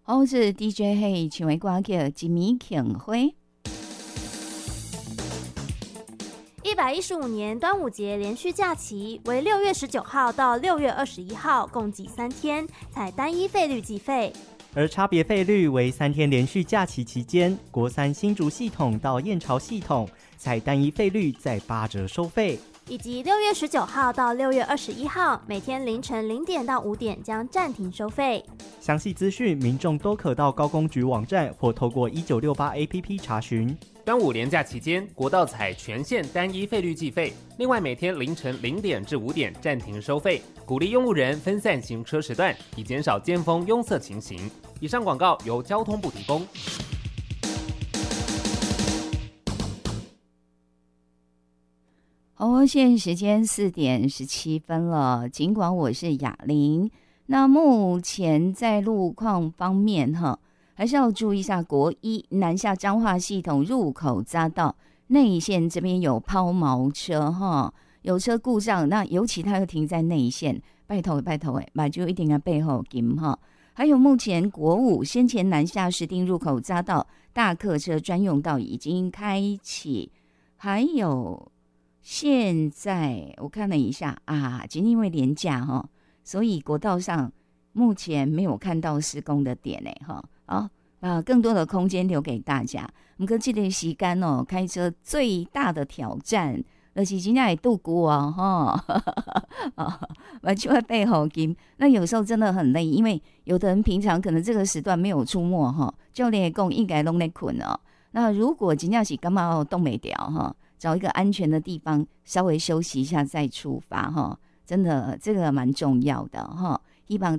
我是 DJ 黑请为歌叫一暝庆花。 115年端午节连续假期为6月19号到6月21号，共计3天，采单一费率计费。 而差别费率为3天连续假期期间，国三新竹系统到燕巢系统采单一费率再8折收费， 以及6月19号到6月21号，每天凌晨0点到5点将暂停收费。 详细资讯民众都可到高公局网站或透过1968 APP 查询。 端午连假期间，国道采全线单一费率计费，另外每天凌晨0点至5点暂停收费，鼓励用路人分散行车时段，以减少尖峰拥塞情形。以上广告由交通部提供。 好，现在时间4点17分了。尽管我是雅玲，那目前在路况方面还是要注意一下国一南下彰化系统入口匝道内线这边有抛锚车有车故障，那尤其它又停在内线，拜托把就一定要背后紧还有目前国五先前南下石碇入口匝道大客车专用道已经开启，还有现在我看了一下今天因为连假所以国道上目前没有看到施工的点把更多的空间留给大家。不过这段时间开车最大的挑战就是真的会度过完全会背后筋。那有时候真的很累，因为有的人平常可能这个时段没有出没教练讲应该都在困那如果真的是感觉动不了找一个安全的地方稍微休息一下再出发真的这个蛮重要的希望